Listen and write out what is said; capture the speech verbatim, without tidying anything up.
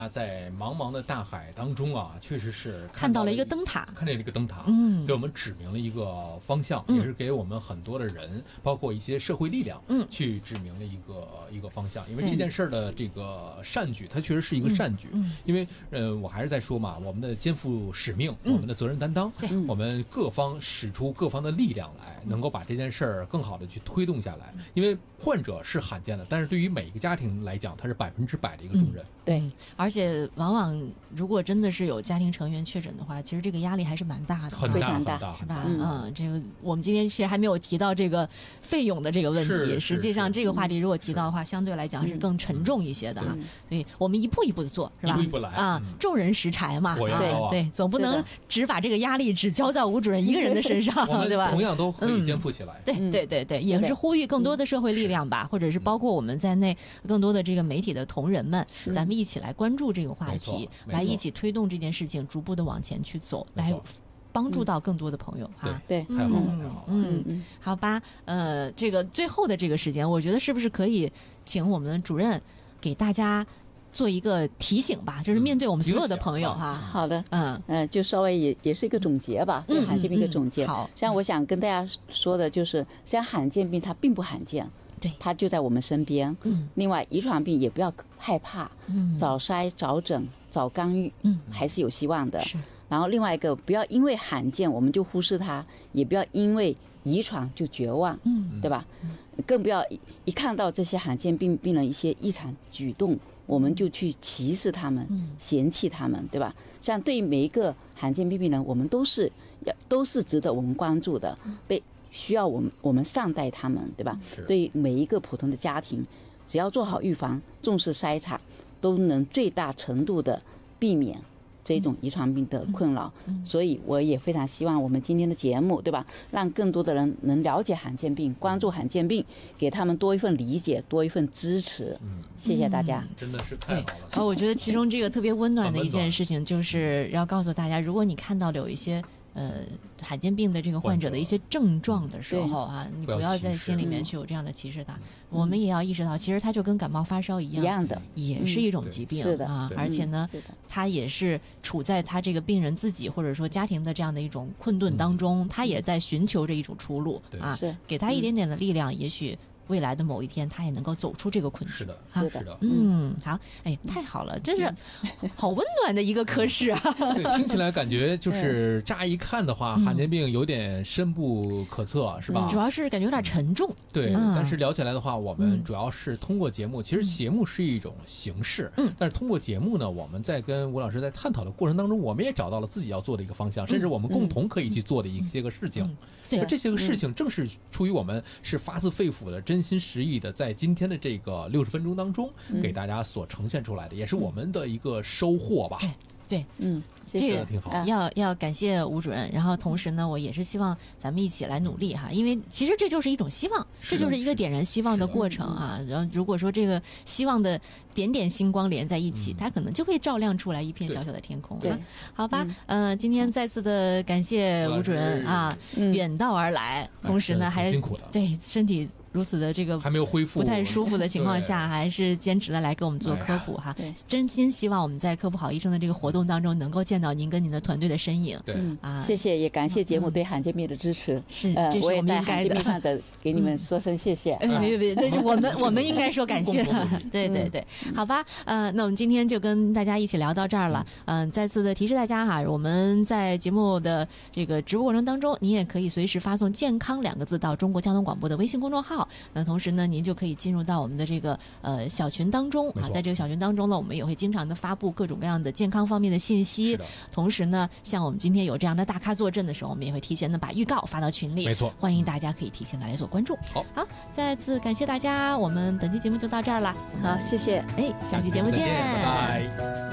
在茫茫的大海当中啊，确实是看到了一个灯塔， 看到了一个灯塔， 嗯， 给我们指明了一个方向， 嗯、 也是给我们很多的人，包括一些社会力量， 嗯， 去指明了一个一个方向。因为这件事儿的这个善举，它确实是一个善举。 嗯，嗯因为呃，我还是在说嘛，我们的肩负使命， 嗯、 我们的责任担当， 对， 我们各方使出各方的力量来，能够把这件事儿更好的去推动下来。因为患者是罕见的，但是对于每一个家庭来讲，它是百分之百的一个重任。 嗯、对、嗯，而且往往如果真的是有家庭成员确诊的话，其实这个压力还是蛮大的， 很大很大， 是吧？嗯，嗯这个我们今天其实还没有提到这个费用的这个问题。实际上，这个话题如果提到的话，相对来讲是更沉重一些的哈。所以我们一步一步的做，是吧？ 一步一步来啊，众人拾柴嘛， 啊， 对，总不能只把这个压力只交在吴主任一个人的身上，对吧？ 同样都可以肩负起来。 对对对对，也是呼吁更多的社会力量吧，或者是包括我们在内更多的这个媒体的同仁们，咱们一起来关注这个话题，来一起推动这件事情，逐步的往前去走，来帮助到更多的朋友哈。 对，太好了，太好了。 嗯嗯，好吧，呃，这个最后的这个时间，我觉得是不是可以请我们的主任给大家做一个提醒吧，就是面对我们所有的朋友哈。 好的， 嗯嗯，就稍微也也是一个总结吧，对罕见病一个总结。 好， 实际上我想跟大家说的就是，实际上罕见病它并不罕见。 对， 它就在我们身边。 嗯， 另外，遗传病也不要害怕， 嗯， 早筛、早诊、早干预， 嗯， 还是有希望的。 是。 然后另外一个，不要因为罕见我们就忽视它，也不要因为遗传就绝望， 嗯， 对吧？嗯、更不要一看到这些罕见病病人一些异常举动，我们就去歧视他们， 嗯、 嫌弃他们，对吧？像对于每一个罕见病病人，我们都是要都是值得我们关注的， 嗯、 被。需要我们我们善待他们，对吧？对于每一个普通的家庭，只要做好预防，重视筛查，都能最大程度的避免这种遗传病的困扰。 嗯嗯、 所以我也非常希望我们今天的节目，对吧，让更多的人能了解罕见病，关注罕见病，给他们多一份理解，多一份支持。嗯，谢谢大家。 嗯、真的是太好了。 啊，我觉得其中这个特别温暖的一件事情，就是要告诉大家，如果你看到了有一些。呃，罕见病的这个患者的一些症状的时候啊，你不要在心里面去有这样的歧视他。我们也要意识到，其实他就跟感冒发烧一样， 一样的， 也是一种疾病、 嗯、是的啊。而且呢，他也是处在他这个病人自己或者说家庭的这样的一种困顿当中，嗯、他也在寻求着一种出路啊。给他一点点的力量，嗯、也许。未来的某一天，他也能够走出这个困境。 是的， 是的， 嗯，好，哎，太好了，真是好温暖的一个科室啊！ 对，听起来感觉就是乍一看的话，罕见病有点深不可测，是吧？ 主要是感觉有点沉重。 对，但是聊起来的话，我们主要是通过节目，其实节目是一种形式，嗯，但是通过节目呢，我们在跟吴老师在探讨的过程当中，我们也找到了自己要做的一个方向，甚至我们共同可以去做的一些个事情。对，这些个事情正是出于我们是发自肺腑的真。真心实意的在今天的这个六十分钟当中，给大家所呈现出来的，也是我们的一个收获吧。 对， 嗯， 这个挺好。 要要感谢吴主任，然后同时呢，我也是希望咱们一起来努力哈，因为其实这就是一种希望，这就是一个点燃希望的过程啊。然后如果说这个希望的点点星光连在一起，它可能就会照亮出来一片小小的天空啊。好吧，呃，今天再次的感谢吴主任啊，远道而来，同时呢还辛苦的， 对身体。如此的这个还没有恢复不太舒服的情况下，还是坚持的来给我们做科普哈。真心希望我们在科普好医生的这个活动当中，能够见到您跟您的团队的身影。 对啊， 谢谢，也感谢节目对罕见病的支持。 是，这是我们应该的。 罕见病上的给你们说声谢谢。 哎，别别别，我们我们应该说感谢。对对对，好吧，呃，那我们今天就跟大家一起聊到这儿了。嗯，再次的提示大家哈，我们在节目的这个直播过程当中，您也可以随时发送“健康”两个字到中国交通广播的微信公众号。那同时呢，您就可以进入到我们的这个呃小群当中啊，在这个小群当中呢，我们也会经常的发布各种各样的健康方面的信息。同时呢，像我们今天有这样的大咖坐镇的时候，我们也会提前的把预告发到群里。 没错， 欢迎大家可以提前的来做关注。 好， 好，再次感谢大家，我们本期节目就到这儿了。 好，谢谢， 哎，下期节目见， 拜拜。